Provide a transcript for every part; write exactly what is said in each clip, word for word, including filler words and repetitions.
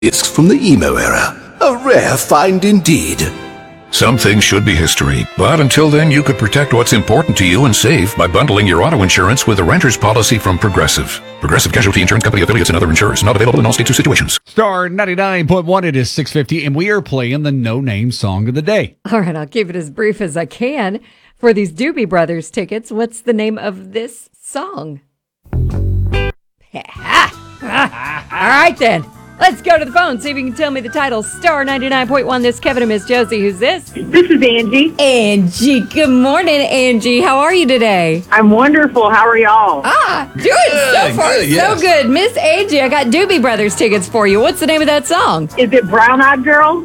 Discs from the emo era. A rare find indeed. Some things should be history, but until then you could protect what's important to you and save by bundling your auto insurance with a renter's policy from Progressive. Progressive Casualty Insurance Company affiliates and other insurers. Not available in all states or situations. Star ninety-nine point one, it is six fifty, and we are playing the no-name song of the day. All right, I'll keep it as brief as I can. For these Doobie Brothers tickets, what's the name of this song? All right, then. Let's go to the phone, see if you can tell me the title. Star ninety-nine point one, this Kevin and Miss Josie. Who's this? This is Angie. Angie. Good morning, Angie. How are you today? I'm wonderful. How are y'all? Ah, doing so far good, yes. so good. Miss Angie, I got Doobie Brothers tickets for you. What's the name of that song? Is it Brown Eyed Girl?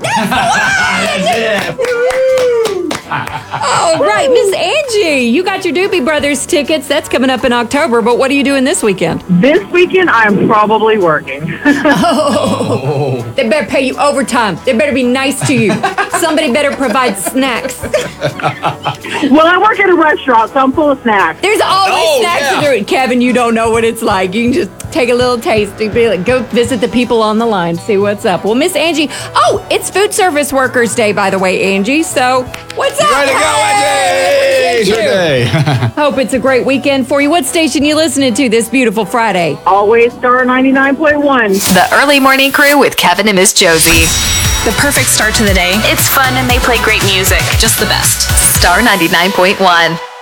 Oh, right. Miss Angie, you got your Doobie Brothers tickets. That's coming up in October, but what are you doing this weekend? This weekend, I'm probably working. Oh, they better pay you overtime. They better be nice to you. Somebody better provide snacks. Well, I work at a restaurant, so I'm full of snacks. There's always Oh, snacks yeah. to do it. Kevin, you don't know what it's like. You can just take a little taste. You be like, go visit the people on the line, see what's up. Well, Miss Angie, oh, it's Food Service Workers Day, by the way, Angie. So, what's up? Way to go, Hey, Angie! look Good at day. you. Hope it's a great weekend for you. What station you listening to this beautiful Friday? Always Star ninety-nine point one. The Early Morning Crew with Kevin and Miss Josie. The perfect start to the day. It's fun and they play great music. Just the best. Star ninety-nine point one.